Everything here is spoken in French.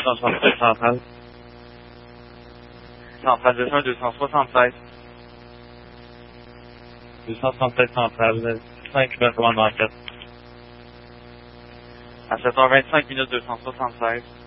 276 centrale. Centrale 276. 276 centrale, 5 commande enquête. À 7h25 minutes 276.